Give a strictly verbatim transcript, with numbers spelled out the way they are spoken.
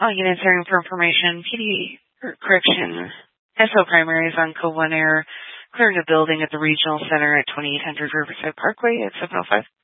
All units are in for information. P D, or correction, S O primaries on code one air, clearing a building at the Regional Center at twenty-eight hundred Riverside Parkway at seven oh five.